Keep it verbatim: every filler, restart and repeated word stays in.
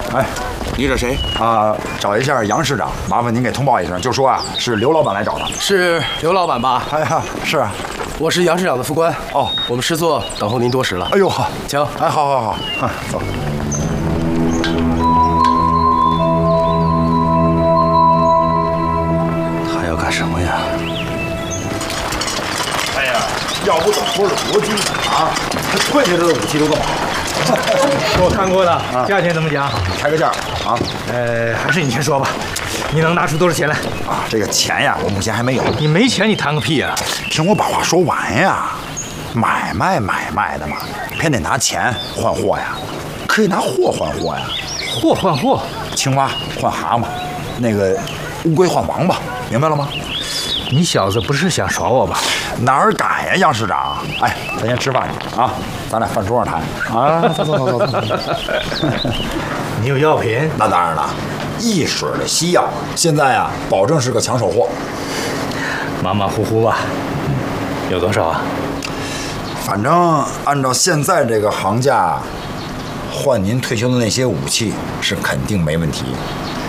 哎， 你找谁啊？找一下杨市长，麻烦您给通报一声，就说啊是刘老板来找他。 是刘老板吧？ 哎呀，是啊。 我是杨市长的副官。 哦， 我们师座等候您多时了。 哎呦好， 请。 哎，好好好，啊，走。 他要干什么呀？ 哎呀，要不怎么说是国军呢？啊，他退下来的武器都这么好。 我看过了，价钱怎么讲？ 开个价啊。 呃，还是你先说吧。你能拿出多少钱来？ 啊，这个钱呀，我目前还没有。 你没钱，你谈个屁呀！ 听我把话说完呀，买卖买卖的嘛，偏得拿钱换货呀，可以拿货换货呀。 货换货， 青蛙换蛤蟆，那个乌龟换王八，明白了吗？ 你小子不是想耍我吧？ 哪儿敢呀，杨市长！哎，咱先吃饭去啊，咱俩饭桌上谈啊。走走走走走。 你有药品？ 那当然了，一水的西药，现在啊，保证是个抢手货。 马马虎虎吧，有多少啊？ 反正按照现在这个行价，换您退休的那些武器是肯定没问题。